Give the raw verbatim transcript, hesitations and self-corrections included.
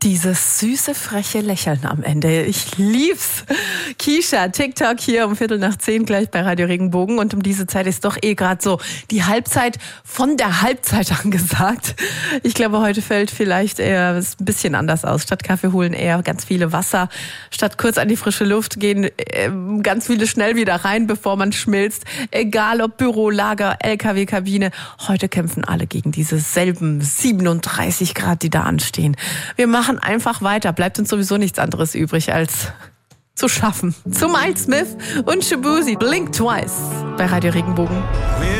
Dieses süße, freche Lächeln am Ende. Ich lieb's. Keisha, TikTok hier um Viertel nach zehn gleich bei Radio Regenbogen. Und um diese Zeit ist doch eh gerade so die Halbzeit von der Halbzeit angesagt. Ich glaube, heute fällt vielleicht eher ein bisschen anders aus. Statt Kaffee holen eher ganz viele Wasser. Statt kurz an die frische Luft gehen äh, ganz viele schnell wieder rein, bevor man schmilzt. Egal ob Büro, Lager, L K W-Kabine. Heute kämpfen alle gegen diese selben siebenunddreißig Grad, die da anstehen. Wir machen einfach weiter. Bleibt uns sowieso nichts anderes übrig, als zu schaffen. Zu Miles Smith und Shaboozey. Blink Twice bei Radio Regenbogen.